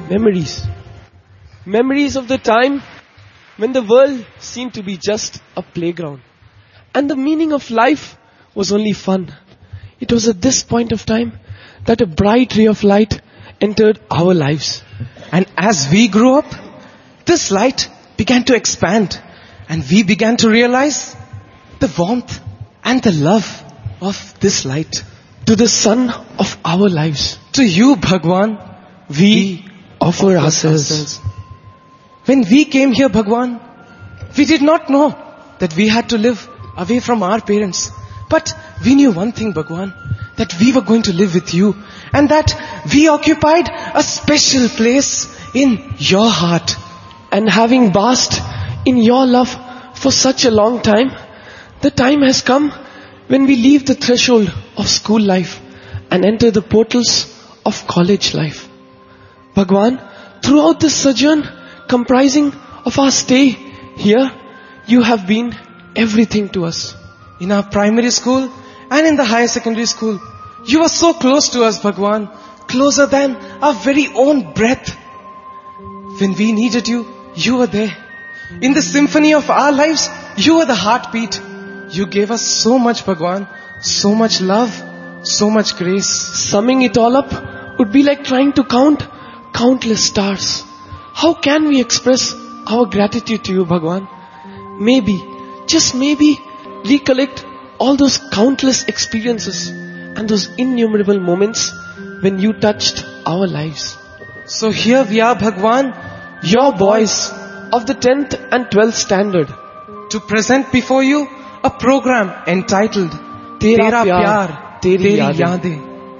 Memories. Memories of the time when the world seemed to be just a playground. And the meaning of life was only fun. It was at this point of time that a bright ray of light entered our lives. And as we grew up, this light began to expand. And we began to realize the warmth and the love of this light. To the sun of our lives, To you, Bhagwan, we offer ourselves. When we came here, Bhagwan, we did not know that we had to live away from our parents. But we knew one thing, Bhagwan, that we were going to live with you and that we occupied a special place in your heart. And having basked in your love for such a long time, the time has come when we leave the threshold of school life and enter the portals of college life. Bhagwan, throughout this sojourn comprising of our stay here, you have been everything to us. In our primary school and in the higher secondary school, you were so close to us, Bhagwan, closer than our very own breath. When we needed you, you were there. In the symphony of our lives, you were the heartbeat. You gave us so much, Bhagwan, so much love, so much grace. Summing it all up would be like trying to count countless stars. How can we express our gratitude to you, Bhagwan? Maybe, just maybe, recollect all those countless experiences and those innumerable moments when you touched our lives. So here we are, Bhagwan, Your boys of the 10th and 12th standard, to present before you a program entitled Tera Pyar, Teri Teri Yaadein. Yaadein.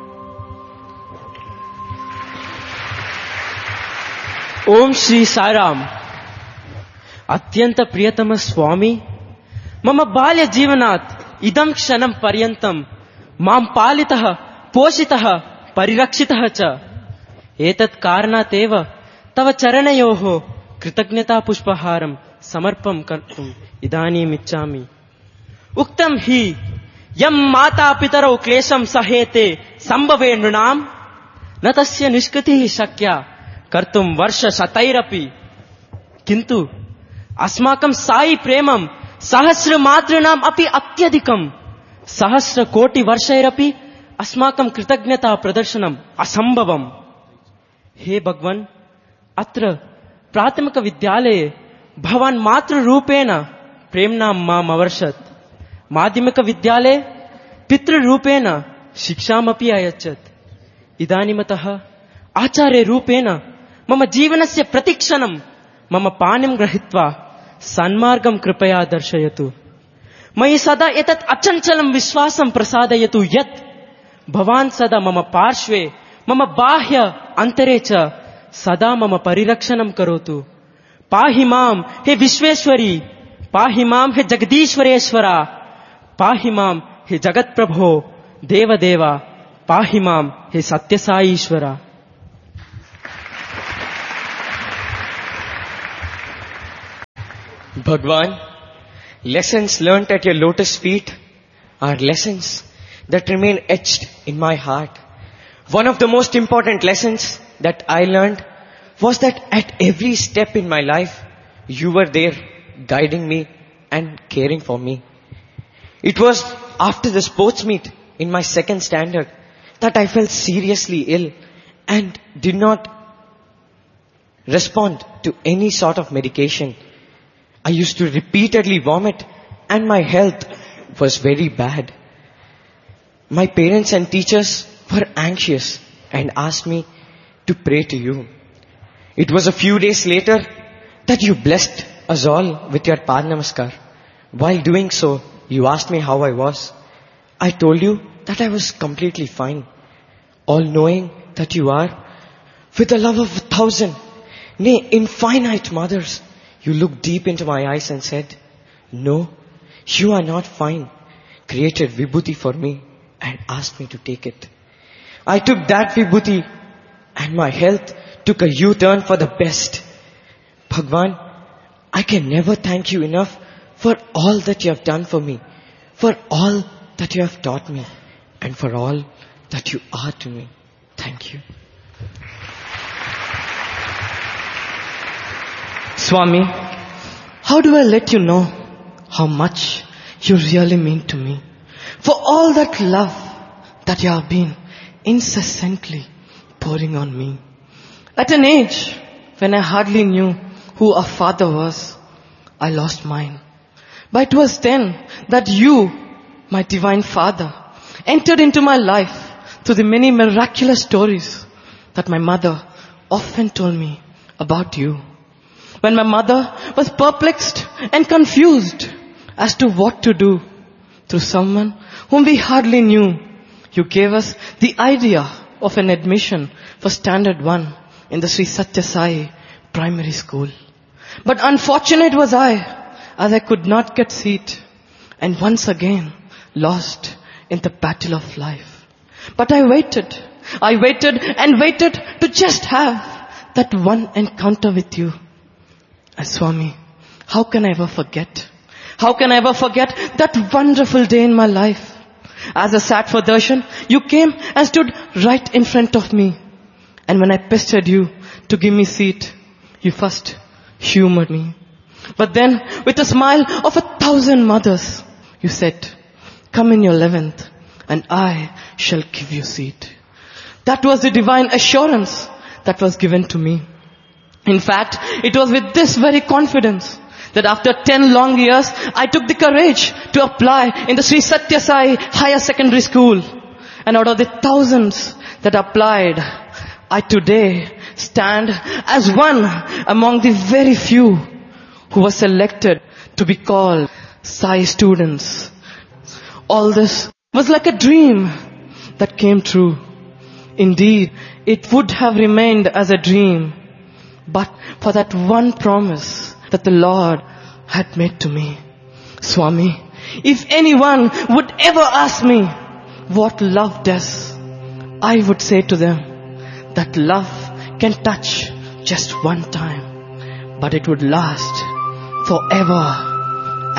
ओम श्री साईराम अत्यंत प्रियतम स्वामी मम बाल्य जीवनात् इदं क्षणं पर्यन्तं मां पालितः पोषितः परिरक्षितः च एतत् कारणात् एव तव चरणयोः कृतज्ञता पुष्पहारं समर्पं कर्तुम् इदानीम् इच्छामि उक्तं हि यं माता पितरौ क्लेशं सहेते संभवे नृणां न तस्य निष्कृतिः शक्या कर्तुं वर्षशतैरपि किन्तु अस्माकं साई प्रेमं सहस्रमातॄणाम् अपि अत्यधिकं सहस्रकोटिवर्षैरपि अस्माकं कृतज्ञता प्रदर्शनम् असम्भवम् हे भगवन् अत्र प्राथमिक विद्यालये भवान् मातृरूपेण प्रेम्णां माम् अवर्षत् माध्यमिक विद्यालये पितृरूपेण शिक्षामपि अयच्छत् इदानीमतः आचार्यरूपेण मम जीवनस्य प्रतिक्षणं मम पाणिं गृहीत्वा सन्मार्गं कृपया दर्शयतु मयि सदा एतत् अचञ्चलं विश्वासं प्रसादयतु यत् भवान् सदा मम पार्श्वे मम बाह्य अन्तरे च सदा मम परिरक्षणं करोतु पाहि मां हे विश्वेश्वरी पाहि मां हे जगदीश्वरेश्वरा पाहि मां हे जगत्प्रभो देवदेवा पाहि मां हे सत्यसाईश्वरा Bhagwan, lessons learnt at your lotus feet are lessons that remain etched in my heart. One of the most important lessons that I learned was that at every step in my life, you were there guiding me and caring for me. It was after the sports meet in my second standard that I felt seriously ill and did not respond to any sort of medication. I used to repeatedly vomit and my health was very bad. My parents and teachers were anxious and asked me to pray to you. It was a few days later that you blessed us all with your Pad Namaskar. While doing so, you asked me how I was. I told you that I was completely fine. All knowing that you are, with the love of 1,000, nay, infinite mothers, you looked deep into my eyes and said, no, you are not fine. Created Vibhuti for me and asked me to take it. I took that Vibhuti and my health took a U-turn for the best. Bhagwan, I can never thank you enough for all that you have done for me, for all that you have taught me, and for all that you are to me. Thank you. Swami, how do I let you know how much you really mean to me? For all that love that you have been incessantly pouring on me. At an age when I hardly knew who a father was, I lost mine. But it was then that you, my divine Father, entered into my life through the many miraculous stories that my mother often told me about you. When my mother was perplexed and confused as to what to do, through someone whom we hardly knew, you gave us the idea of an admission for Standard 1 in the Sri Satya Sai Primary School. But unfortunate was I, as I could not get seat, and once again lost in the battle of life. But I waited and waited to just have that one encounter with you. And Swami, how can I ever forget? How can I ever forget that wonderful day in my life? As I sat for darshan, you came and stood right in front of me. And when I pestered you to give me seat, you first humored me. But then, with a smile of 1,000 mothers, you said, come in your 11th and I shall give you seat. That was the divine assurance that was given to me. In fact, it was with this very confidence that after 10 long years, I took the courage to apply in the Sri Satya Sai Higher Secondary School. And out of the thousands that applied, I today stand as one among the very few who were selected to be called Sai students. All this was like a dream that came true. Indeed, it would have remained as a dream, but for that one promise that the Lord had made to me. Swami, if anyone would ever ask me what love does, I would say to them that love can touch just one time, but it would last forever.